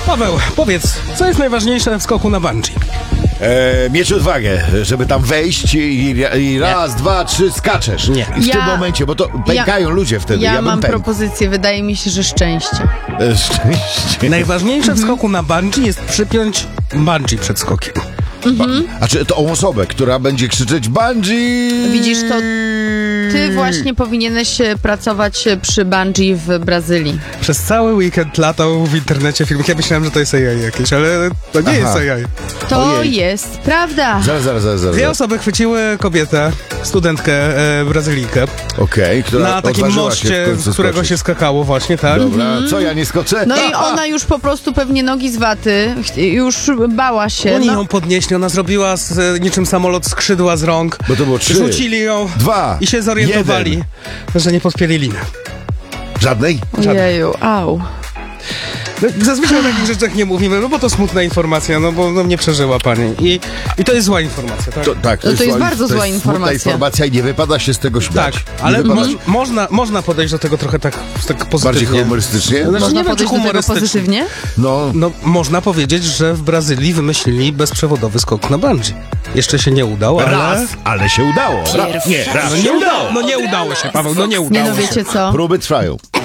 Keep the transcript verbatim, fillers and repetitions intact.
Paweł, powiedz, co jest najważniejsze w skoku na bungee? E, mieć odwagę, żeby tam wejść i, i raz, nie. dwa, trzy skaczesz. Nie. I w Ja- tym momencie, bo to pękają ja, ludzie wtedy. Ja, Ja, mam bym pękł. propozycję, wydaje mi się, że szczęście. E, Szczęście. Najważniejsze w skoku na bungee jest przypiąć bungee przed skokiem. A czy to osobę, która będzie krzyczeć bungee? Widzisz, to ty właśnie powinieneś e, pracować e, przy bungee w Brazylii. Przez cały weekend latał w internecie film. Ja myślałem, że to jest A I jakieś, ale to nie Aha. jest A I. To Ojej. jest prawda. Zaraz, zaraz, zaraz. zaraz. Dwie osoby chwyciły kobietę, studentkę e, Brazylijkę, Okej, która na takim odważyła się w moście, końcu z którego skoczyć. się skakało właśnie, tak? Dobra, co, ja nie skoczę? No i ona już po prostu pewnie nogi z waty, ch- już bała się. Oni No, ją podnieśli, ona zrobiła z, e, niczym samolot skrzydła z rąk. Bo to było trzy. Rzucili ją Dwa. i się zorientowali, Jeden. że nie podpięli liny. Żadnej? Ojeju, au. No, zazwyczaj o takich rzeczach nie mówimy, no bo to smutna informacja, no bo no, nie przeżyła pani. I, I to jest zła informacja, tak? To, tak, No to jest zła- bardzo to zła jest smutna informacja. informacja i nie wypada się z tego śmiać. Tak, Nie ale wypada mo- się- można, można podejść do tego trochę tak, tak Bardziej pozytywnie. humorystycznie? Znaczy, Można nie wiem, czy podejść do tego humorystycznie. pozytywnie? No, No, można powiedzieć, że w Brazylii wymyślili bezprzewodowy skok na bungee. Jeszcze się nie udał, ale... raz, ale się udało. Ra- nie, raz No się nie udało. udało, no nie udało się, Paweł, no nie Nie udało no, się. wiecie co? Próby trwają.